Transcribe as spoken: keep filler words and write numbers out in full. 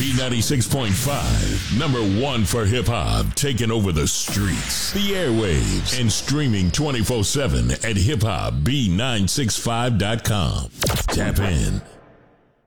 B ninety-six point five, number one for hip hop, taking over the streets, the airwaves, and streaming twenty-four seven at hip hop b nine six five dot com. Tap in.